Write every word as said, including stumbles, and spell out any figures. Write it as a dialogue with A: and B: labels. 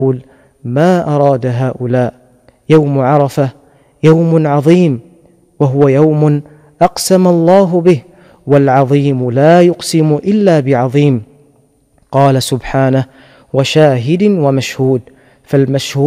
A: يقول: ما أراد هؤلاء؟ يوم عرفة يوم عظيم، وهو يوم أقسم الله به، والعظيم لا يقسم إلا بعظيم. قال سبحانه: وشاهد ومشهود، فالمشهود